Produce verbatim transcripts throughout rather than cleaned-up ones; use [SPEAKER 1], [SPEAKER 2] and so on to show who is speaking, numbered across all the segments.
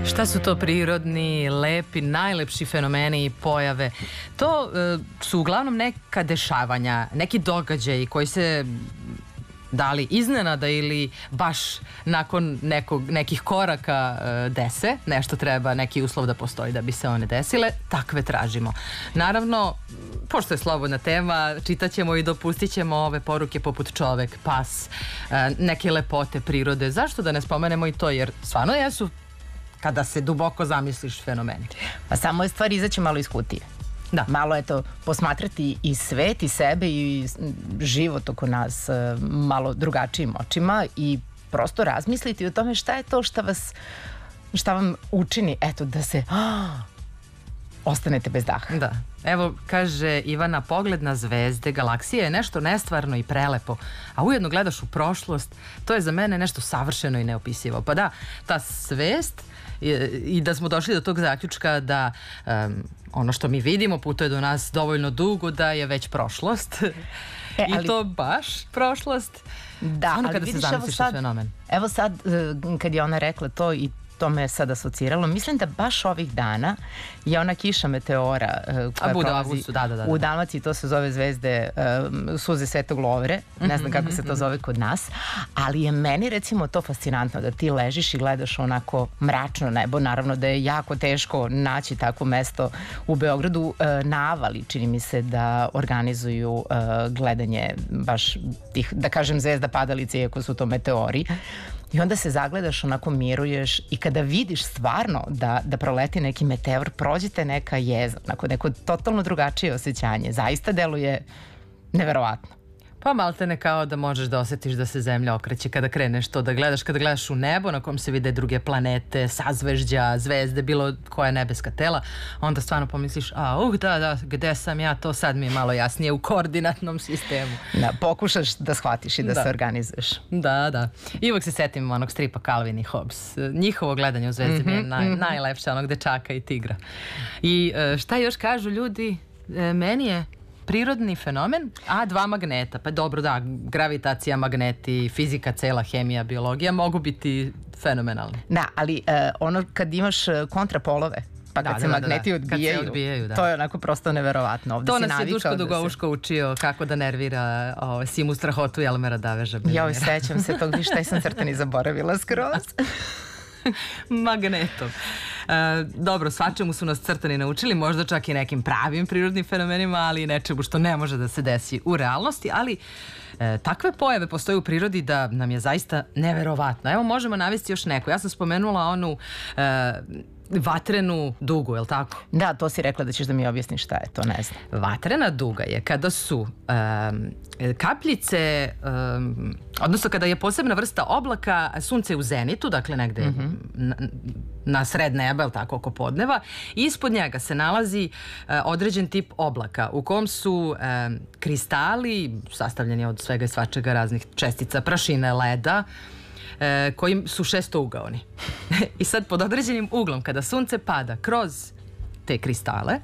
[SPEAKER 1] Šta su to prirodni, lepi, najlepši fenomeni i pojave? To e, su uglavnom neka dešavanja, neki događaji koji se da li iznenada ili baš nakon nekog, nekih koraka e, dese, nešto treba, neki uslov da postoji da bi se one desile, takve tražimo. Naravno, pošto je slobodna tema, čitat ćemo i dopustit ćemo ove poruke poput čovek, pas, e, neke lepote prirode. Zašto da ne spomenemo i to, jer stvarno jesu, kada se duboko zamisliš, fenomeni.
[SPEAKER 2] Pa samo je stvar izaći malo iz kutije. Da. Malo je to posmatrati i svet i sebe i život oko nas malo drugačijim očima i prosto razmisliti o tome šta je to šta vas, šta vam učini, eto, da se ah, ostanete bez daha.
[SPEAKER 1] Da. Evo, kaže Ivana, pogled na zvezde, galaksije je nešto nestvarno i prelepo, a ujedno gledaš u prošlost, to je za mene nešto savršeno i neopisivo. Pa da, ta svest i, i da smo došli do tog zaključka da um, ono što mi vidimo putuje do nas dovoljno dugo da je već prošlost. E, ali, I to baš prošlost.
[SPEAKER 2] Da,
[SPEAKER 1] ono
[SPEAKER 2] ali
[SPEAKER 1] kada
[SPEAKER 2] vidiš,
[SPEAKER 1] se
[SPEAKER 2] evo sad, fenomen. Evo sad, kad je ona rekla to i to me sad asociralo. Mislim da baš ovih dana je ona kiša meteora uh, koja
[SPEAKER 1] bude,
[SPEAKER 2] prolazi
[SPEAKER 1] da, da, da.
[SPEAKER 2] u Dalmaciji, to se zove zvezde uh, suze Svetog Lovre, ne znam kako se to zove kod nas, ali je meni recimo to fascinantno da ti ležiš i gledaš onako mračno nebo, naravno da je jako teško naći takvo mesto u Beogradu. Uh, na Avali čini mi se da organizuju uh, gledanje baš tih, da kažem, zvezda padalice, iako su to meteori. I onda se zagledaš, onako miruješ i kada vidiš stvarno da, da proleti neki meteor, prođete neka jeza, onako neko totalno drugačije osjećanje. Zaista deluje neverovatno.
[SPEAKER 1] Pa malte ne kao da možeš da osjetiš da se zemlja okreće kada kreneš to da gledaš, kada gledaš u nebo na kom se vide druge planete, sazvežđa, zvezde, bilo koja nebeska tela, onda stvarno pomisliš, a uh da, da, gde sam ja, to sad mi je malo jasnije u koordinatnom sistemu.
[SPEAKER 2] Da, pokušaš da shvatiš i da, da. se organizuješ.
[SPEAKER 1] Da, da. I uvek se setim onog stripa Calvin i Hobbes. Njihovo gledanje u zvezde mm-hmm, mi je naj, mm-hmm. najlepše, onog dečaka i tigra. I šta još kažu ljudi? E, meni je prirodni fenomen, a dva magneta. Pa dobro, da, gravitacija, magneti, fizika, cela, hemija, biologija mogu biti fenomenalni.
[SPEAKER 2] Da, ali uh, ono kad imaš kontrapolove, pa kad da, se da, magneti da, da. odbijaju,
[SPEAKER 1] kad se odbijaju da.
[SPEAKER 2] To je onako prosto neverovatno. Ovde
[SPEAKER 1] to nas je Duško Dugouško se... učio kako da nervira o, Simu Strahotu i Elmera Daveža.
[SPEAKER 2] Joj, sećam se tog, viš taj sam crtani zaboravila skroz.
[SPEAKER 1] Magnetom. E, dobro, svačemu su nas crtani naučili, možda čak i nekim pravim prirodnim fenomenima, ali i nečemu što ne može da se desi u realnosti, ali e, takve pojave postoje u prirodi da nam je zaista neverovatno. Evo, možemo navesti još neko. Ja sam spomenula onu e, vatrenu dugu, je li tako?
[SPEAKER 2] Da, to si rekla da ćeš da mi objasniš šta je, to ne znam.
[SPEAKER 1] Vatrena duga je kada su um, kapljice, um, odnosno kada je posebna vrsta oblaka, sunce u zenitu, dakle negde mm-hmm. na, na sred neba, je li tako, oko podneva, i ispod njega se nalazi uh, određen tip oblaka u kom su um, kristali, sastavljeni od svega i svačega, raznih čestica, prašine, leda, E, koji su šestougaoni. I sad pod određenim uglom kada sunce pada kroz te kristale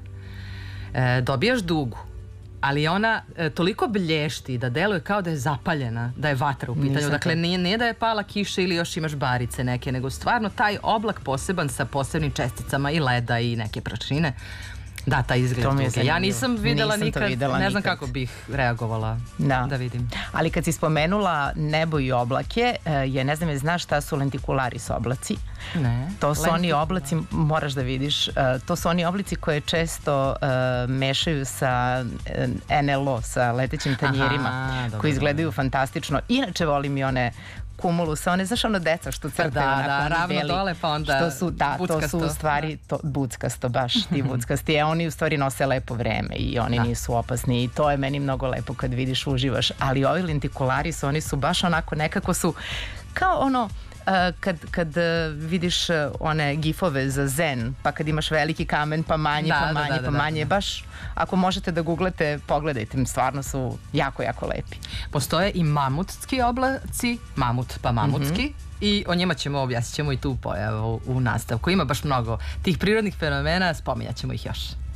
[SPEAKER 1] e, dobijaš dugu, ali ona e, toliko blješti da deluje kao da je zapaljena, da je vatra u pitanju. Nisam dakle, nije, nije da je pala kiša ili još imaš barice neke, nego stvarno taj oblak poseban sa posebnim česticama i leda i neke prašine. Da, ta izgled duge. Ja nisam videla nisam nikad, videla ne znam nikad. Kako bih reagovala da. da vidim.
[SPEAKER 2] Ali kad si spomenula nebo i oblake, je, ne znam je znaš šta su lentikularis oblaci?
[SPEAKER 1] Ne.
[SPEAKER 2] To su oni oblaci, moraš da vidiš, to su oni oblici koje često uh, mešaju sa N L O, sa letećim tanjirima, aha, dobro, koji izgledaju dobro. fantastično. Inače volim i one kumulusa, one, znaš, ono deca što crtaju
[SPEAKER 1] da,
[SPEAKER 2] onako,
[SPEAKER 1] da, ravno
[SPEAKER 2] beli,
[SPEAKER 1] dole, pa onda
[SPEAKER 2] što su, da, buckasto. To su u stvari to, buckasto, baš ti buckasti, a oni u stvari nose lepo vreme i oni da. nisu opasni i to je meni mnogo lepo kad vidiš, uživaš, ali ovi lentikularis, oni su baš onako, nekako su kao ono, Uh, kad, kad uh, vidiš uh, one gifove za zen, pa kad imaš veliki kamen, pa manje, da, pa manje, da, da, pa manje, da, da. baš ako možete da googlete, pogledajte, stvarno su jako, jako lepi.
[SPEAKER 1] Postoje i mamutski oblaci, mamut pa mamutski, mm-hmm. i o njima ćemo, objasnit ćemo i tu pojavu u nastavku. Ima baš mnogo tih prirodnih fenomena, spominjat ćemo ih još.